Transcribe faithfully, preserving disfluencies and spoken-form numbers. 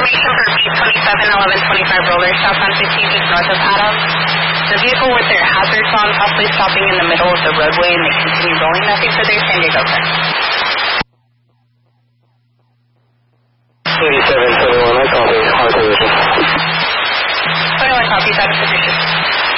information for B twenty-seven eleven twenty-five roller stop on fifteen just north of Adams. The vehicle with their hazards on, possibly stopping in the middle of the roadway, and they continue rolling. Nothing for their San Diego car. eighty-seven twenty-one, I copy. Hard position. twenty-one copies out of position.